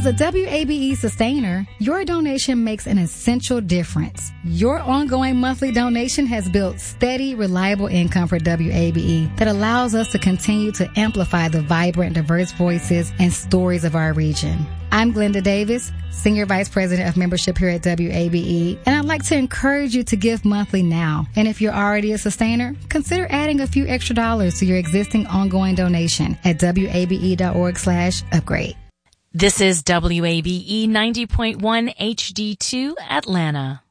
As a WABE sustainer, your donation makes an essential difference. Your ongoing monthly donation has built steady, reliable income for WABE that allows us to continue to amplify the vibrant, diverse voices and stories of our region. I'm Glenda Davis, Senior Vice President of Membership here at WABE, and I'd like to encourage you to give monthly now. And if you're already a sustainer, consider adding a few extra dollars to your existing ongoing donation at wabe.org/upgrade. This is WABE 90.1 HD2 Atlanta.